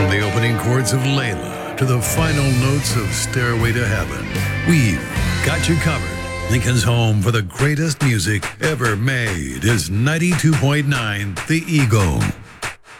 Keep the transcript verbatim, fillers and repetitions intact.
From the opening chords of Layla to the final notes of Stairway to Heaven, we've got you covered. Lincoln's home for the greatest music ever made is ninety-two point nine The Eagle.